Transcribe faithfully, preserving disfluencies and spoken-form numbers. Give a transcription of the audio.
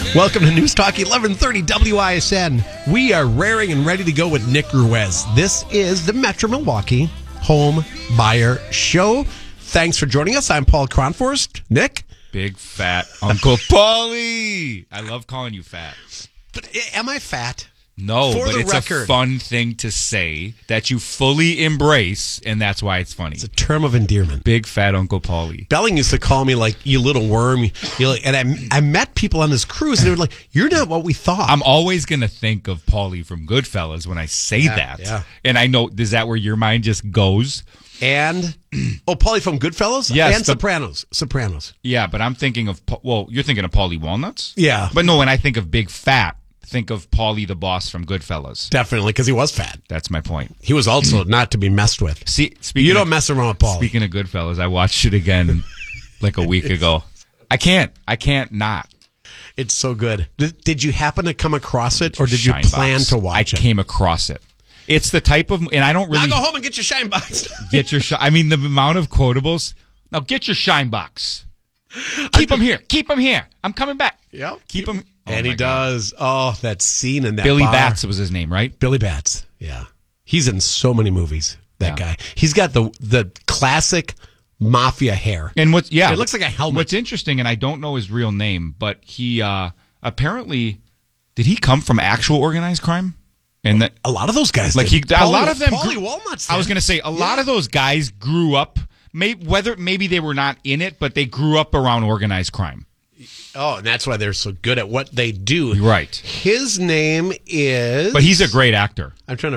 Welcome to News Talk eleven thirty W I S N. We are raring and ready to go with Nick Ruiz. This is the Metro Milwaukee Home Buyer Show. Thanks for joining us. I'm Paul Kronforst. Nick? Big fat Uncle Paulie. I love calling you fat. But am I fat? No, For but the it's record. a fun thing to say that you fully embrace, and that's why it's funny. It's a term of endearment. Big fat Uncle Paulie. Belling used to call me like, you little worm. You know, and I, I met people on this cruise, and they were like, you're not what we thought. I'm always going to think of Paulie from Goodfellas when I say Yeah, that. yeah. And I know, is that where your mind just goes? And, oh, Paulie from Goodfellas? Yes, And the- Sopranos. Sopranos. Yeah, but I'm thinking of, Pa- well, you're thinking of Paulie Walnuts? Yeah. But no, when I think of Big Fat, think of Paulie the boss from Goodfellas. Definitely, because he was fat. That's my point. He was also not to be messed with. See, speaking You don't of, mess around with Paulie. Speaking of Goodfellas, I watched it again like a week ago. I can't. I can't not. It's so good. Did, did you happen to come across it, or did you Shine plan box. to watch I it? came across it. It's the type of, and I don't Now really go home and get your shine box. get your. Shi- I mean, the amount of quotables. Now get your shine box. Keep them here. Keep them here. I'm coming back. Yep. Keep them. And he does. Oh, that scene in that Billy bar. Batts was his name, right? Billy Batts. Yeah. He's in so many movies, that Yeah. guy. He's got the the classic mafia hair. And what's yeah, It looks like a helmet. What's interesting, and I don't know his real name, but he uh, apparently did he come from actual organized crime? And that A lot of those guys like did. he a Paulie- lot of them. Paulie grew- Walnuts I was did. going to say a lot of those guys grew up. May, whether maybe they were not in it, but they grew up around organized crime. Oh, and that's why they're so good at what they do. Right. His name is... But he's a great actor. I'm trying to